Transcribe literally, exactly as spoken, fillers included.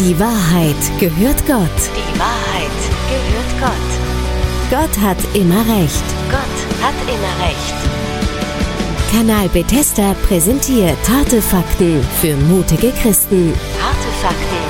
Die Wahrheit gehört Gott. Die Wahrheit gehört Gott. Gott hat immer Recht. Gott hat immer Recht. Kanal Bethesda präsentiert harte Fakten für mutige Christen. Harte Fakten